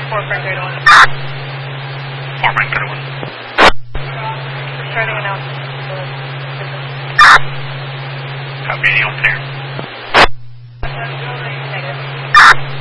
Frank 31. Frank 31. We're starting announcement. Copy, any on there?